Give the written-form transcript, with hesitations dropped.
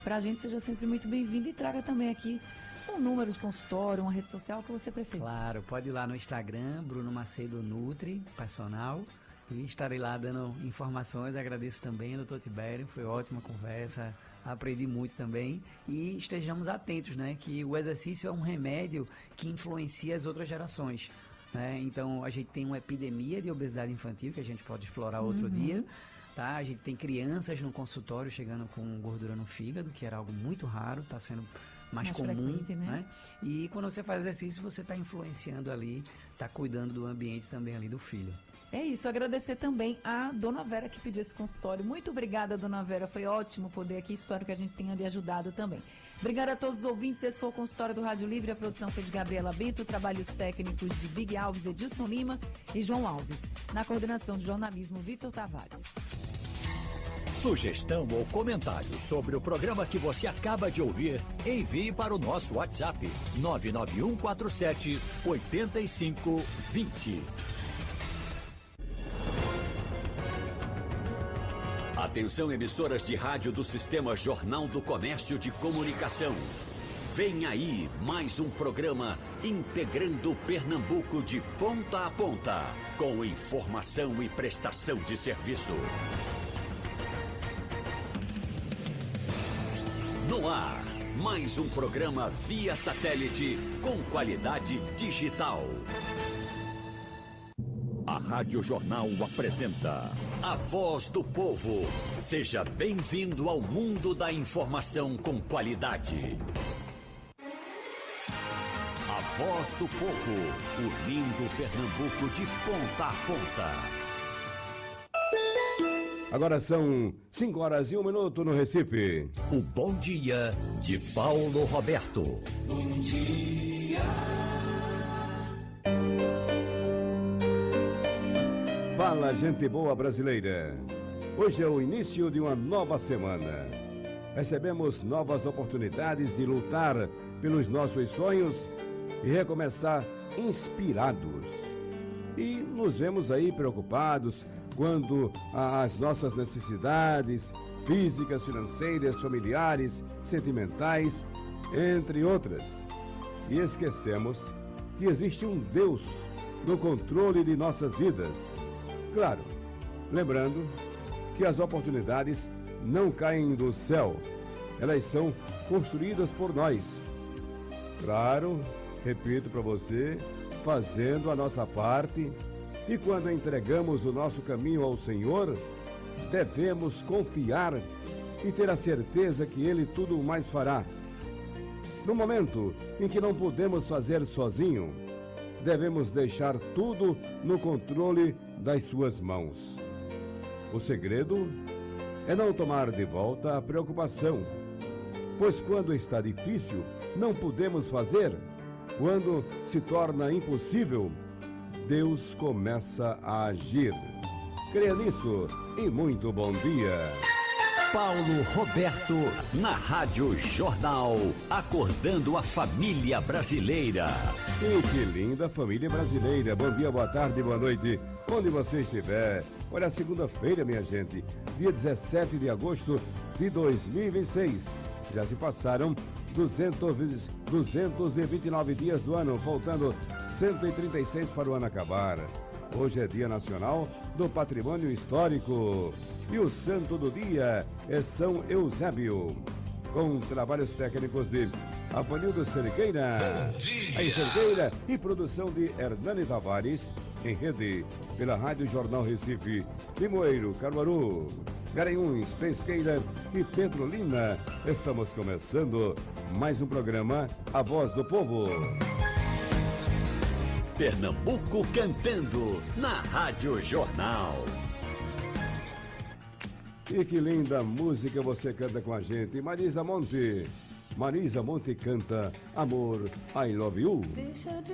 para a gente, seja sempre muito bem-vindo e traga também aqui um número de consultório, uma rede social que você preferir. Claro, pode ir lá no Instagram, Bruno Macedo Nutri, personal, e estarei lá dando informações. Agradeço também, doutor Tibério, foi ótima conversa, aprendi muito também. E estejamos atentos, né, que o exercício é um remédio que influencia as outras gerações. Então, a gente tem uma epidemia de obesidade infantil que a gente pode explorar outro dia. Tá? A gente tem crianças no consultório chegando com gordura no fígado, que era algo muito raro, está sendo mais comum, frequente, né? E quando você faz exercício, você está influenciando ali, está cuidando do ambiente também ali do filho. É isso, agradecer também a Dona Vera que pediu esse consultório. Muito obrigada, Dona Vera, foi ótimo poder aqui, espero que a gente tenha lhe ajudado também. Obrigada a todos os ouvintes, esse foi o consultório do Rádio Livre, a produção foi de Gabriela Bento, trabalhos técnicos de Big Alves, Edilson Lima e João Alves. Na coordenação de jornalismo, Vitor Tavares. Sugestão ou comentário sobre o programa que você acaba de ouvir, envie para o nosso WhatsApp 99147-8520. Atenção, emissoras de rádio do Sistema Jornal do Comércio de Comunicação. Vem aí mais um programa integrando Pernambuco de ponta a ponta, com informação e prestação de serviço. No ar, mais um programa via satélite com qualidade digital. A Rádio Jornal apresenta A Voz do Povo. Seja bem-vindo ao mundo da informação com qualidade. A Voz do Povo, unindo Pernambuco de ponta a ponta. Agora são 5h01 no Recife. O Bom Dia de Paulo Roberto. Bom dia. Fala, gente boa brasileira. Hoje é o início de uma nova semana. Recebemos novas oportunidades de lutar pelos nossos sonhos e recomeçar inspirados. E nos vemos aí preocupados quando as nossas necessidades físicas, financeiras, familiares, sentimentais, entre outras. E esquecemos que existe um Deus no controle de nossas vidas. Claro, lembrando que as oportunidades não caem do céu, elas são construídas por nós. Claro, repito para você, fazendo a nossa parte. E quando entregamos o nosso caminho ao Senhor, devemos confiar e ter a certeza que Ele tudo mais fará. No momento em que não podemos fazer sozinho, devemos deixar tudo no controle das suas mãos. O segredo é não tomar de volta a preocupação, pois quando está difícil, não podemos fazer. Quando se torna impossível, Deus começa a agir. Creia nisso e muito bom dia. Paulo Roberto, na Rádio Jornal, acordando a família brasileira. E que linda família brasileira. Bom dia, boa tarde, boa noite, onde você estiver. Olha, segunda-feira, minha gente, dia 17 de agosto de 2026. Já se passaram 229 dias do ano, faltando 136 para o ano acabar. Hoje é Dia Nacional do Patrimônio Histórico. E o santo do dia é São Eusébio. Com trabalhos técnicos de Apanildo Cerqueira. Aí, Cerqueira e produção de Hernani Tavares. Em rede pela Rádio Jornal Recife, Limoeiro, Caruaru, Garanhuns, Pesqueira e Petrolina. Estamos começando mais um programa A Voz do Povo. Pernambuco cantando na Rádio Jornal. E que linda música você canta com a gente. Marisa Monte. Marisa Monte canta Amor, I Love You.